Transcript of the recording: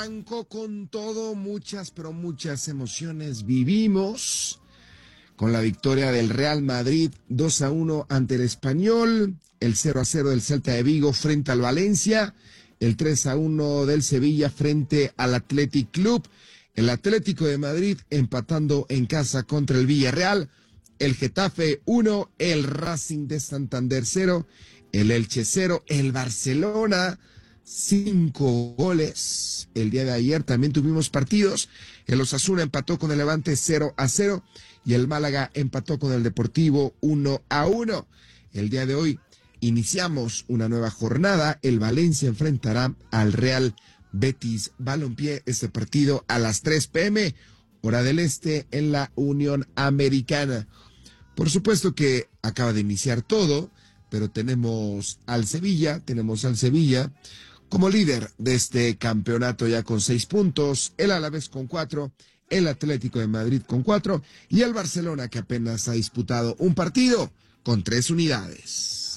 arrancó con todo, muchas, pero muchas emociones vivimos con la victoria del Real Madrid 2-1 ante el Español, el 0-0 del Celta de Vigo frente al Valencia, el 3-1 del Sevilla frente al Athletic Club, el Atlético de Madrid empatando en casa contra el Villarreal, el Getafe 1, el Racing de Santander 0, el Elche 0, el Barcelona 5 goles. El día de ayer también tuvimos partidos. El Osasuna empató con el Levante 0-0 y el Málaga empató con el Deportivo 1-1. El día de hoy iniciamos una nueva jornada. El Valencia enfrentará al Real Betis Balompié. Este partido a las 3 p.m., hora del este, en la Unión Americana. Por supuesto que acaba de iniciar todo, pero tenemos al Sevilla como líder de este campeonato ya con 6 puntos, el Alavés con 4, el Atlético de Madrid con 4 y el Barcelona que apenas ha disputado un partido con 3 unidades.